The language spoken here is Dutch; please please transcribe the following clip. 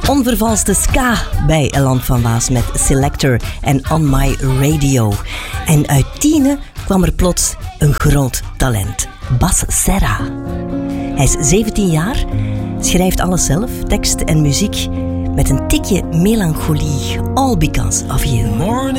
onvervalste ska bij Land van Waas met Selector en On My Radio. En uit Tiene kwam er plots een groot talent, Bas Serra. Hij is 17 jaar, schrijft alles zelf, tekst en muziek, met een tikje melancholie. All because of you.